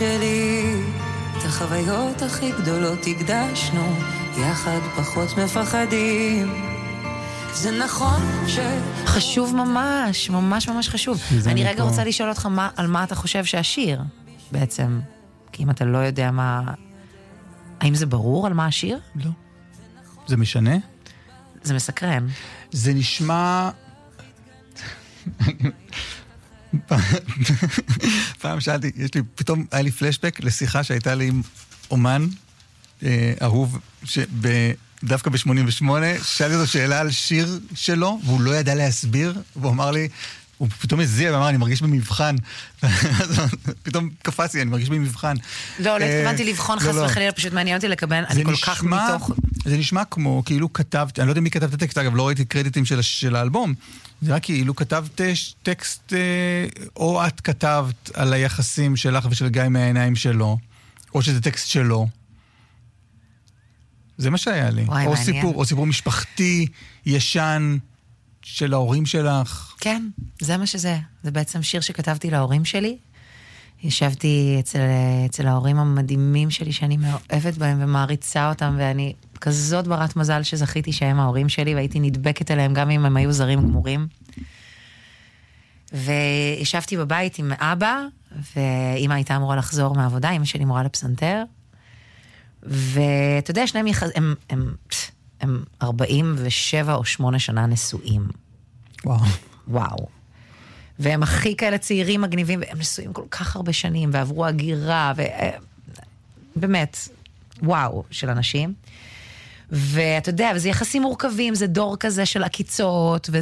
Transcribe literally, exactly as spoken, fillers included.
שלי, את החוויות הכי גדולות הקדשנו, יחד פחות מפחדים. זה נכון ש... חשוב ממש, ממש ממש חשוב. אני רגע רוצה לשאול אותך מה, על מה אתה חושב שהשיר בעצם, כי אם אתה לא יודע מה... האם זה ברור על מה השיר? לא. זה משנה? זה מסקרן. זה נשמע... פעם שאלתי, יש לי, פתאום היה לי פלשבק לשיחה שהייתה לי עם אומן אה, אהוב, שב... דווקא ב-שמונים ושמונה, שאלתי אותו שאלה על שיר שלו, והוא לא ידע להסביר, והוא אמר לי, הוא פתאום הזיע ואמר, אני מרגיש במבחן. פתאום קפצתי, אני מרגיש במבחן. לא, לא התכוונתי לבחון חס וחלילה, פשוט מעניין אותי לקבל, אני כל כך מתוך... זה נשמע כמו, כאילו כתבת, אני לא יודע מי כתב את הטקסט, אגב, לא ראיתי קרדיטים של האלבום, זה רק כאילו כתבת טקסט, או את כתבת על היחסים שלך ושל גיא מהעיניים שלו, או שזה טקסט שלו. זה מה שהיה לי. וואי, או מעניין. סיפור, או סיפור משפחתי, ישן, של ההורים שלך. כן, זה מה שזה. זה בעצם שיר שכתבתי להורים שלי. ישבתי אצל, אצל ההורים המדהימים שלי, שאני מאוהבת בהם ומעריצה אותם, ואני כזאת ברת מזל שזכיתי שהם ההורים שלי, והייתי נדבקת אליהם גם אם הם היו זרים גמורים. וישבתי בבית עם אבא, ואמא הייתה אמורה לחזור מהעבודה, אמא שלי מורה לפסנתר, ואתה יודע, שניהם יחז... הם, הם, הם ארבעים ושבע או שמונה שנה נשואים. וואו. וואו. והם הכי כאלה צעירים מגניבים, והם נשואים כל כך הרבה שנים, ועברו הגירה, ובאמת, וואו, של אנשים. ואתה יודע, וזה יחסים מורכבים, זה דור כזה של עקיצות,